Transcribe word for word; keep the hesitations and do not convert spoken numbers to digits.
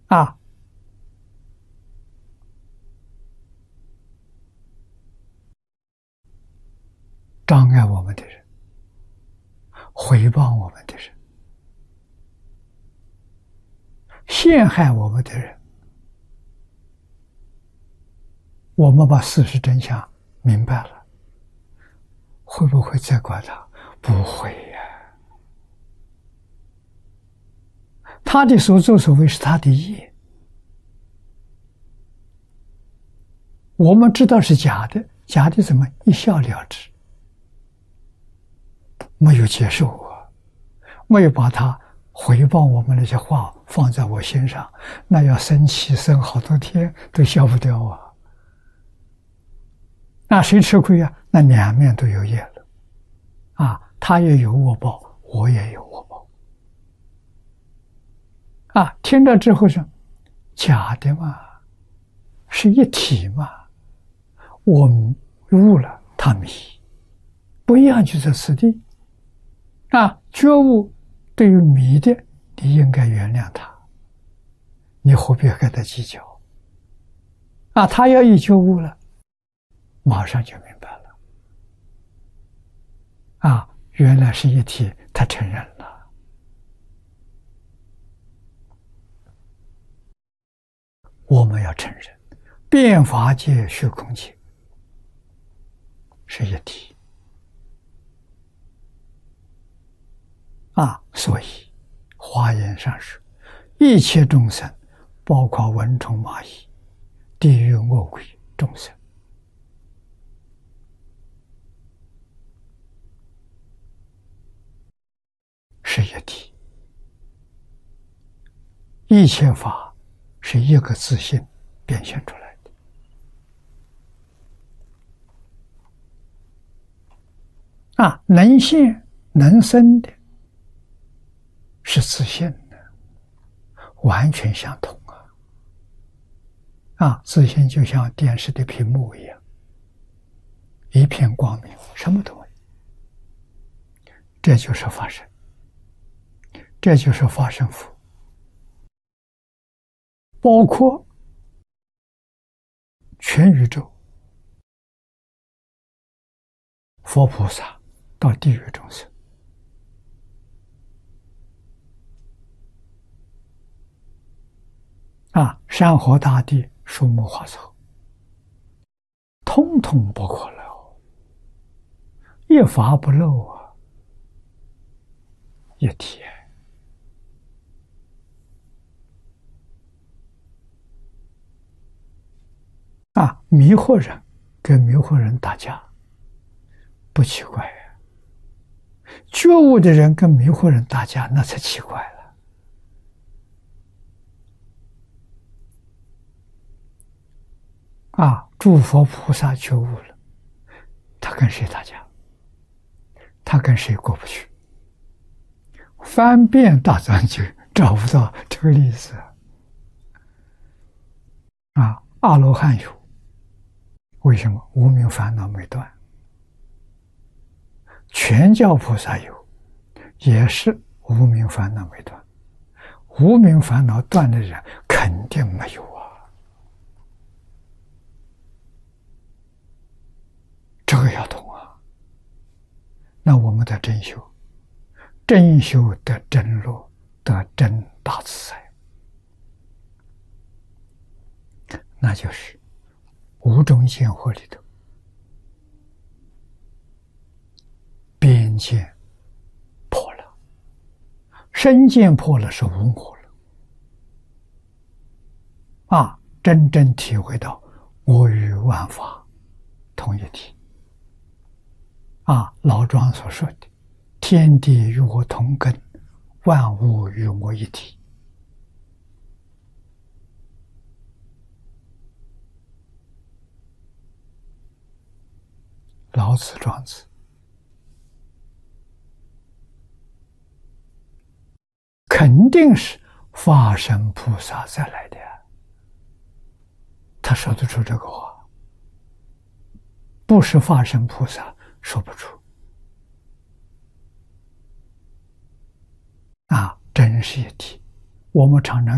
啊，障碍我们的人，毁谤我们的人，陷害我们的人，我们把事实真相明白了，会不会责怪他？不会呀、啊，他的所作所为是他的业，我们知道是假的，假的怎么一笑了之？没有接受啊，没有把他回报我们那些话放在我心上，那要生气生好多天都消不掉啊。那谁吃亏啊？那两面都有业了啊，他也有恶报，我也有恶报啊。听到之后说假的嘛，是一体嘛，我悟了，他迷，不一样就在此地啊。觉悟对于迷的，你应该原谅他，你何必跟他计较啊？他要一觉悟了，马上就明白了啊，原来是一体，他承认了。我们要承认，变法界、虚空界是一体啊，所以华严上说，一切众生，包括蚊虫蚂蚁、地狱恶鬼众生，是一体，一切法是一个自性变现出来的啊，能现能生的是自性的，完全相同啊！啊，自性就像电视的屏幕一样，一片光明，什么都没有。这就是法身，这就是法身佛，包括全宇宙，佛菩萨到地狱众生。啊，山河大地、树木花草，通通不可漏，一法不漏啊，一体。啊，迷惑人跟迷惑人打架，不奇怪啊；觉悟的人跟迷惑人打架，那才奇怪了。啊，诸佛菩萨觉悟了，他跟谁打架？他跟谁过不去？翻遍大藏经找不到这个例子。啊，阿罗汉有，为什么？无明烦恼没断。全教菩萨有，也是无明烦恼没断。无明烦恼断的人肯定没有啊。这个要懂啊。那我们的真修，真修得真乐，得真大自在，那就是五种见惑里头边见破了，身见破了，是无我了啊！真正体会到我与万法同一体啊！老庄所说的天地与我同根，万物与我一体。老子、庄子肯定是法身菩萨再来的，他说得出这个话，不是法身菩萨说不出啊！真是一体。我们常常